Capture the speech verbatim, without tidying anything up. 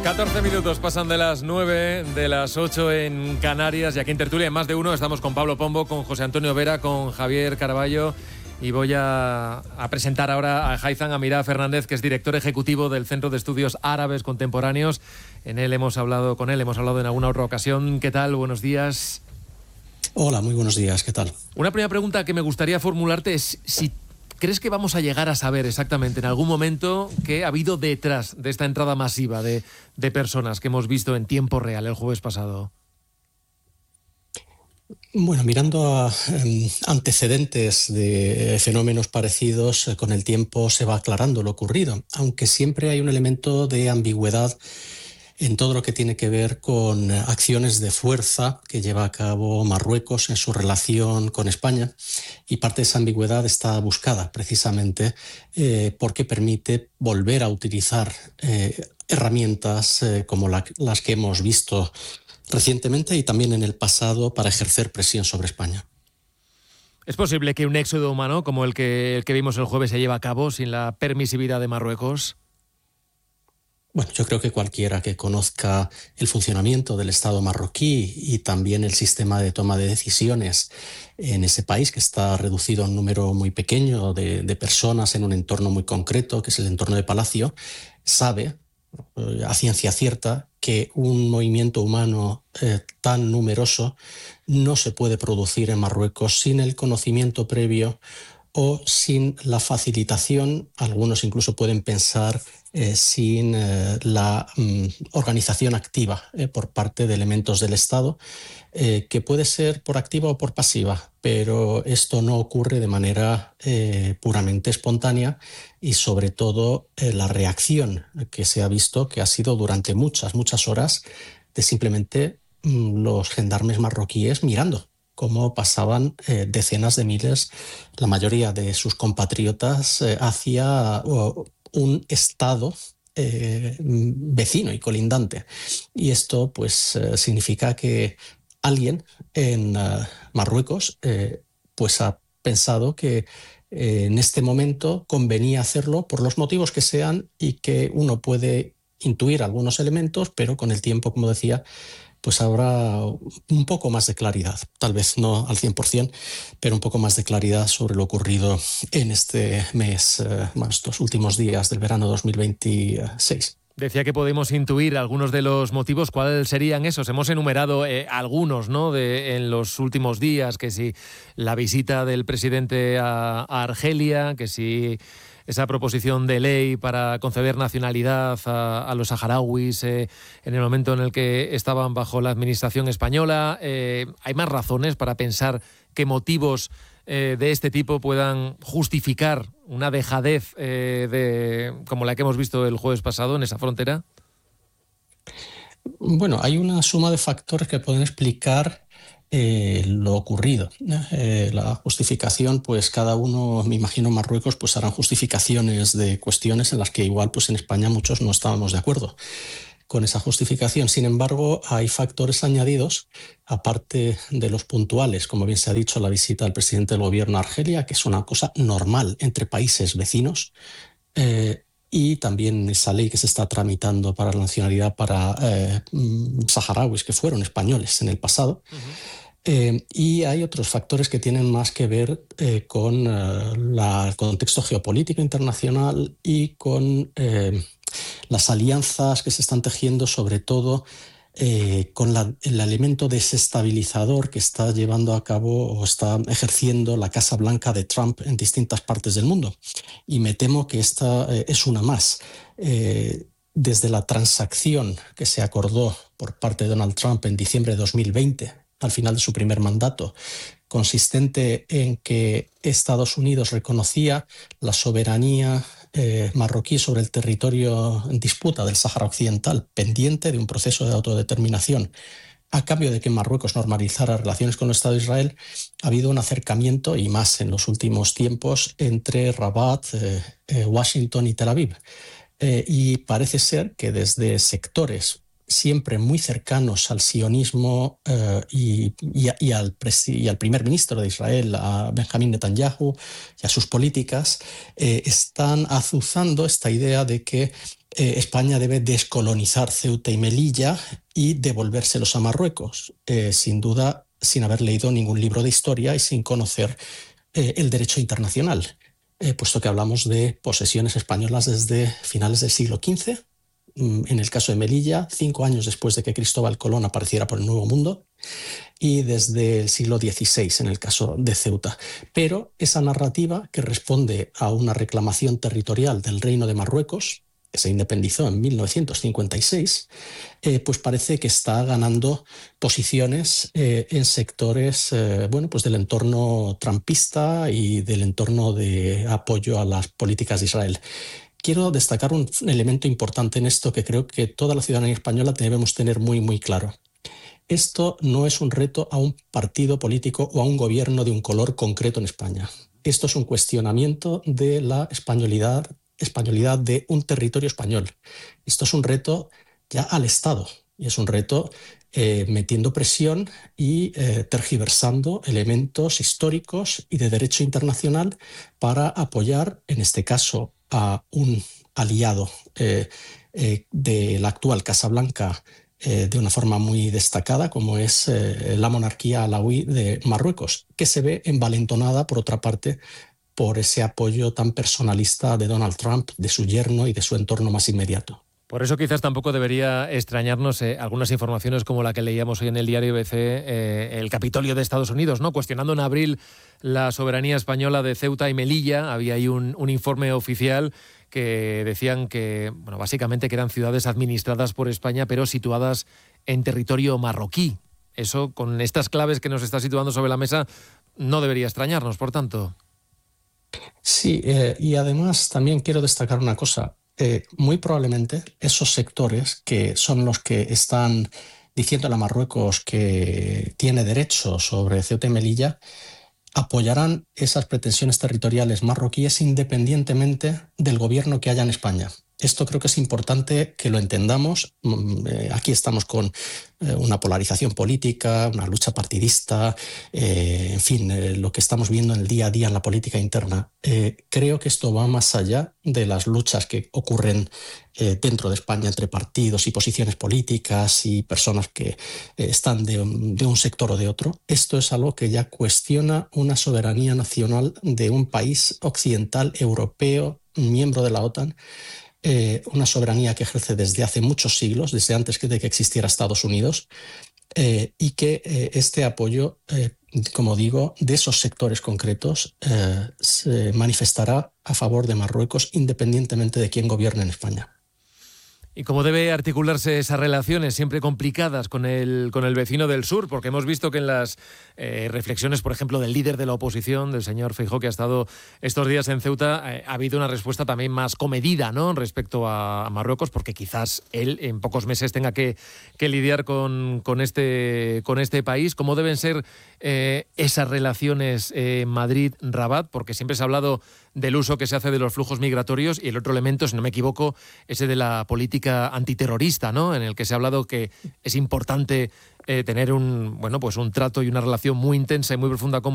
catorce minutos pasan de las nueve, de las ocho en Canarias, y aquí en Tertulia, en Más de Uno, estamos con Pablo Pombo, con José Antonio Vera, con Javier Caraballo, y voy a, a presentar ahora a Haitham Amirah Fernández, que es director ejecutivo del Centro de Estudios Árabes Contemporáneos. En él hemos hablado, con él hemos hablado en alguna otra ocasión. ¿Qué tal? Buenos días. Hola, muy buenos días. ¿Qué tal? Una primera pregunta que me gustaría formularte es si ¿crees que vamos a llegar a saber exactamente en algún momento qué ha habido detrás de esta entrada masiva de, de personas que hemos visto en tiempo real el jueves pasado? Bueno, mirando a eh, antecedentes de fenómenos parecidos, eh, con el tiempo se va aclarando lo ocurrido, aunque siempre hay un elemento de ambigüedad en todo lo que tiene que ver con acciones de fuerza que lleva a cabo Marruecos en su relación con España, y parte de esa ambigüedad está buscada precisamente eh, porque permite volver a utilizar eh, herramientas eh, como la, las que hemos visto recientemente y también en el pasado para ejercer presión sobre España. ¿Es posible que un éxodo humano como el que, el que vimos el jueves se lleve a cabo sin la permisividad de Marruecos? Bueno, yo creo que cualquiera que conozca el funcionamiento del Estado marroquí y también el sistema de toma de decisiones en ese país, que está reducido a un número muy pequeño de, de personas en un entorno muy concreto, que es el entorno de Palacio, sabe eh, a ciencia cierta que un movimiento humano eh, tan numeroso no se puede producir en Marruecos sin el conocimiento previo o sin la facilitación, algunos incluso pueden pensar eh, sin eh, la mm, organización activa eh, por parte de elementos del Estado, eh, que puede ser por activa o por pasiva, pero esto no ocurre de manera eh, puramente espontánea, y sobre todo eh, la reacción que se ha visto, que ha sido durante muchas, muchas horas, de simplemente mm, los gendarmes marroquíes mirando cómo pasaban eh, decenas de miles, la mayoría de sus compatriotas, eh, hacia uh, un estado eh, vecino y colindante. Y esto pues eh, significa que alguien en uh, Marruecos eh, pues ha pensado que eh, en este momento convenía hacerlo por los motivos que sean, y que uno puede intuir algunos elementos, pero con el tiempo, como decía, pues habrá un poco más de claridad, tal vez no al cien por ciento, pero un poco más de claridad sobre lo ocurrido en este mes, eh, estos últimos días del verano dos mil veintiséis. Decía que podemos intuir algunos de los motivos. ¿Cuáles serían esos? Hemos enumerado eh, algunos, ¿no?, de, en los últimos días, que si la visita del presidente a, a Argelia, que si esa proposición de ley para conceder nacionalidad a, a los saharauis eh, en el momento en el que estaban bajo la administración española. Eh, ¿Hay más razones para pensar que motivos eh, de este tipo puedan justificar una dejadez eh, de, como la que hemos visto el jueves pasado en esa frontera? Bueno, hay una suma de factores que pueden explicar Eh, lo ocurrido. Eh, la justificación, pues cada uno, me imagino, en Marruecos, pues harán justificaciones de cuestiones en las que igual pues en España muchos no estábamos de acuerdo con esa justificación. Sin embargo, hay factores añadidos, aparte de los puntuales, como bien se ha dicho, la visita del presidente del gobierno a Argelia, que es una cosa normal entre países vecinos, eh, y también esa ley que se está tramitando para la nacionalidad para eh, saharauis que fueron españoles en el pasado. Uh-huh. Eh, y hay otros factores que tienen más que ver eh, con eh, la, el contexto geopolítico internacional y con eh, las alianzas que se están tejiendo, sobre todo eh, con la, el elemento desestabilizador que está llevando a cabo o está ejerciendo la Casa Blanca de Trump en distintas partes del mundo. Y me temo que esta eh, es una más. Eh, desde la transacción que se acordó por parte de Donald Trump en diciembre de dos mil veinte, al final de su primer mandato, consistente en que Estados Unidos reconocía la soberanía eh, marroquí sobre el territorio en disputa del Sáhara Occidental, pendiente de un proceso de autodeterminación, a cambio de que Marruecos normalizara relaciones con el Estado de Israel. Ha habido un acercamiento, y más en los últimos tiempos, entre Rabat, eh, eh, Washington y Tel Aviv. Eh, y parece ser que desde sectores siempre muy cercanos al sionismo eh, y, y, y, al y al primer ministro de Israel, a Benjamín Netanyahu, y a sus políticas, eh, están azuzando esta idea de que eh, España debe descolonizar Ceuta y Melilla y devolvérselos a Marruecos, eh, sin duda sin haber leído ningún libro de historia y sin conocer eh, el derecho internacional, eh, puesto que hablamos de posesiones españolas desde finales del siglo quince, en el caso de Melilla, cinco años después de que Cristóbal Colón apareciera por el Nuevo Mundo, y desde el siglo dieciséis en el caso de Ceuta. Pero esa narrativa, que responde a una reclamación territorial del Reino de Marruecos, que se independizó en mil novecientos cincuenta y seis, eh, pues parece que está ganando posiciones eh, en sectores eh, bueno, pues del entorno trumpista y del entorno de apoyo a las políticas de Israel. Quiero destacar un elemento importante en esto que creo que toda la ciudadanía española debemos tener muy, muy claro. Esto no es un reto a un partido político o a un gobierno de un color concreto en España. Esto es un cuestionamiento de la españolidad, españolidad de un territorio español. Esto es un reto ya al Estado y es un reto eh, metiendo presión y eh, tergiversando elementos históricos y de derecho internacional para apoyar, en este caso, a un aliado eh, eh, de la actual Casa Blanca eh, de una forma muy destacada, como es eh, la monarquía alauí de Marruecos, que se ve envalentonada, por otra parte, por ese apoyo tan personalista de Donald Trump, de su yerno y de su entorno más inmediato. Por eso quizás tampoco debería extrañarnos eh, algunas informaciones como la que leíamos hoy en el diario B C, eh, el Capitolio de Estados Unidos, ¿no? Cuestionando en abril la soberanía española de Ceuta y Melilla. Había ahí un, un informe oficial que decían que, bueno, básicamente que eran ciudades administradas por España, pero situadas en territorio marroquí. Eso, con estas claves que nos está situando sobre la mesa, no debería extrañarnos, por tanto. Sí, eh, y además también quiero destacar una cosa. Eh, muy probablemente esos sectores que son los que están diciéndole a Marruecos que tiene derecho sobre Ceuta y Melilla apoyarán esas pretensiones territoriales marroquíes independientemente del gobierno que haya en España. Esto creo que es importante que lo entendamos. Aquí estamos con una polarización política, una lucha partidista, eh, en fin, eh, lo que estamos viendo en el día a día en la política interna. Eh, creo que esto va más allá de las luchas que ocurren eh, dentro de España entre partidos y posiciones políticas y personas que eh, están de un, de un sector o de otro. Esto es algo que ya cuestiona una soberanía nacional de un país occidental, europeo, miembro de la OTAN. Eh, una soberanía que ejerce desde hace muchos siglos, desde antes de que existiera Estados Unidos, eh, y que eh, este apoyo, eh, como digo, de esos sectores concretos eh, se manifestará a favor de Marruecos independientemente de quién gobierne en España. ¿Y cómo debe articularse esas relaciones siempre complicadas con el, con el vecino del sur? Porque hemos visto que en las eh, reflexiones, por ejemplo, del líder de la oposición, del señor Feijóo, que ha estado estos días en Ceuta, eh, ha habido una respuesta también más comedida, ¿no?, respecto a, a Marruecos, porque quizás él en pocos meses tenga que, que lidiar con, con, este, con este país. ¿Cómo deben ser eh, esas relaciones eh, Madrid-Rabat? Porque siempre se ha hablado del uso que se hace de los flujos migratorios y el otro elemento, si no me equivoco, ese de la política antiterrorista, ¿no?, en el que se ha hablado que es importante eh, tener un, bueno, pues un trato y una relación muy intensa y muy profunda con